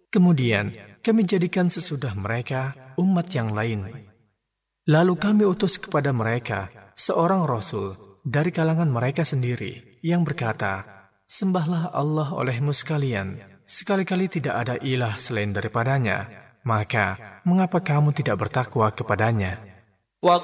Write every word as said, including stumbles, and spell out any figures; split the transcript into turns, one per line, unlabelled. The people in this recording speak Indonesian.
Kemudian kami jadikan sesudah mereka umat yang lain. Lalu kami utus kepada mereka seorang Rasul dari kalangan mereka sendiri yang berkata, sembahlah Allah olehmu sekalian, sekali-kali tidak ada ilah selain daripadanya, maka mengapa kamu tidak bertakwa kepadanya?